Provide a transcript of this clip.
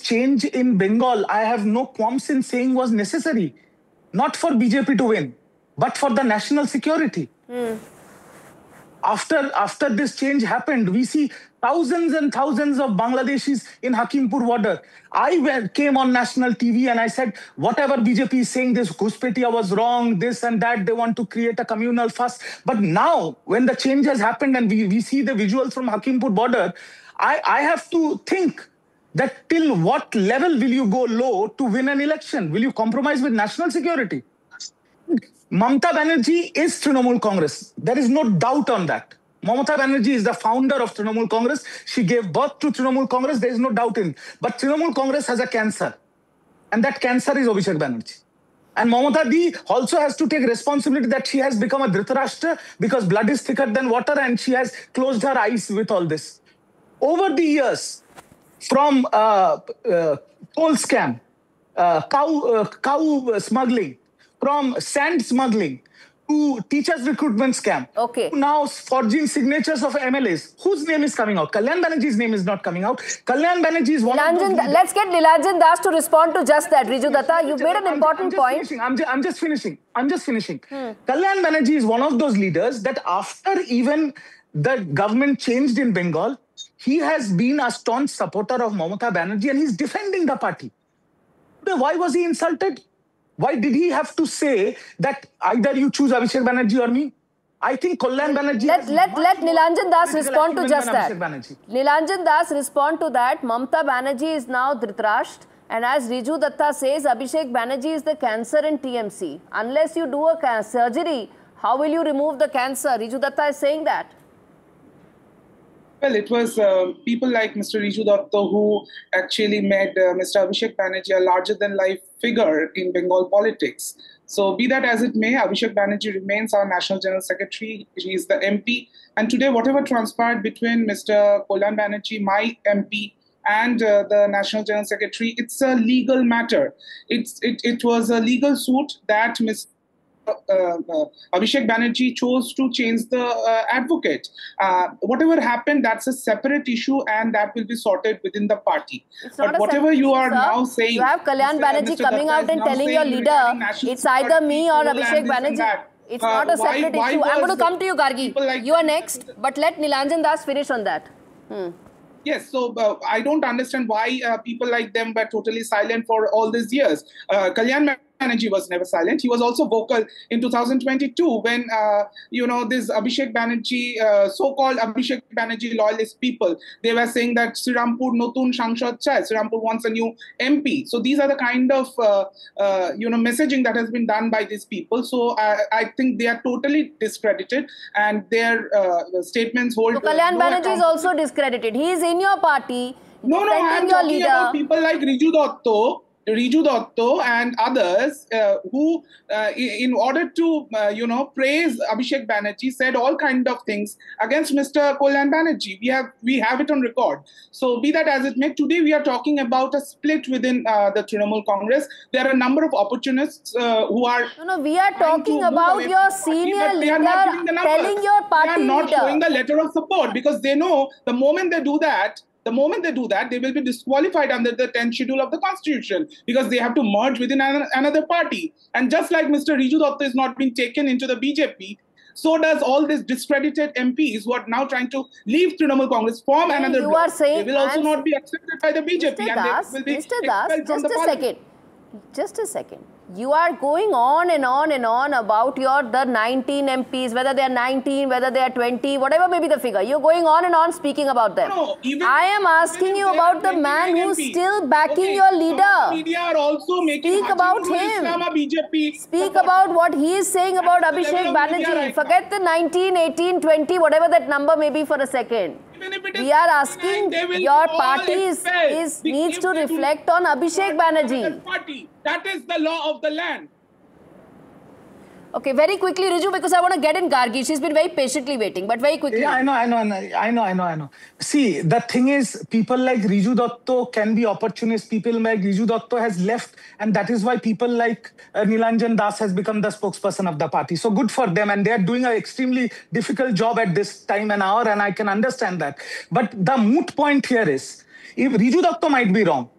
change in Bengal, I have no qualms in saying was necessary, not for BJP to win, but for the national security. After this change happened, we see thousands and thousands of Bangladeshis in Hakimpur border. I came on national TV and I said, whatever BJP is saying, this Ghuspetia was wrong, this and that, they want to create a communal fuss. But now, when the change has happened and we see the visuals from Hakimpur border, I have to think that till what level will you go low to win an election? Will you compromise with national security? Mamata Banerjee is Trinamool Congress. There is no doubt on that. Mamata Banerjee is the founder of Trinamool Congress. She gave birth to Trinamool Congress. There is no doubt in it. But Trinamool Congress has a cancer. And that cancer is Abhishek Banerjee. And Mamata Di also has to take responsibility that she has become a Dhritarashtra because blood is thicker than water and she has closed her eyes with all this. Over the years, from coal scam, cow smuggling, from sand smuggling to teachers recruitment scam, now forging signatures of MLAs. Whose name is coming out? Kalyan Banerjee's name is not coming out. Kalyan Banerjee is one of those leaders. Let's get Nilanjan Das to respond to just that. Riju Datta, you've made an important point. I'm just finishing. Kalyan Banerjee is one of those leaders that after even the government changed in Bengal, he has been a staunch supporter of Mamata Banerjee and he's defending the party. Why was he insulted? Why did he have to say that either you choose Abhishek Banerjee or me? I think Kalyan Banerjee... Let Nilanjan Das respond to just that. Nilanjan Das respond to that. Mamata Banerjee is now Dhritarashtra. And as Riju Datta says, Abhishek Banerjee is the cancer in TMC. Unless you do a surgery, how will you remove the cancer? Riju Datta is saying that. Well, it was people like Mr. Riju Datta who actually made Mr. Abhishek Banerjee a larger-than-life figure in Bengal politics. So be that as it may, Abhishek Banerjee remains our National General Secretary. He is the MP. And today, whatever transpired between Mr. Kalyan Banerjee, my MP, and the National General Secretary, it's a legal matter. It was a legal suit that Mr. Abhishek Banerjee chose to change the advocate. Whatever happened, that's a separate issue and that will be sorted within the party. But whatever you are now saying... You have Kalyan Banerjee coming out and telling your leader, it's either me or Abhishek Banerjee. It's not a separate issue. I'm going to come to you, Gargi. Like you are next, but let Nilanjan Das finish on that. Yes, so I don't understand why people like them were totally silent for all these years. Kalyan Banerjee was never silent. He was also vocal in 2022 when, this Abhishek Banerjee, so-called Abhishek Banerjee loyalist people, they were saying that Srirampur Notun Sanshad Chai, Srirampur wants a new MP. So these are the kind of, messaging that has been done by these people. So I think they are totally discredited and their statements hold... So Kalyan Banerjee is also discredited. He is in your party. No, I am talking about people like Riju Datta and others who, in order to, praise Abhishek Banerjee, said all kind of things against Mr. Kalyan Banerjee. We have it on record. So be that as it may, today we are talking about a split within the Trinamool Congress. There are a number of opportunists who are... No, we are talking about your senior leader telling your party leader. They are not showing the letter of support because they know the moment they do that, they will be disqualified under the 10th schedule of the Constitution because they have to merge within another party. And just like Mr. Riju Datta is not being taken into the BJP, so does all these discredited MPs who are now trying to leave Trinamool Congress, form another bloc. They will also not be accepted by the BJP. Mr. Das, and they will be expelled from the party. Just a second. You are going on and on and on about the 19 MPs, whether they are 19, whether they are 20, whatever may be the figure. You're going on and on speaking about them. No, I am asking you about the man who's still backing your leader. Media are also making Speak about him. Speak about what he is saying about Abhishek Banerjee. Forget the 19, 18, 20, whatever that number may be for a second. We are asking your party needs to reflect on Abhishek Banerjee. That is the law of the land. Okay, very quickly, Riju, because I want to get in Gargi. She's been very patiently waiting, but very quickly. Yeah, I know. See, the thing is, people like Riju Datta can be opportunists. People like Riju Datta has left, and that is why people like Nilanjan Das has become the spokesperson of the party. So good for them, and they are doing an extremely difficult job at this time and hour, and I can understand that. But the moot point here is, if Riju Datta might be wrong,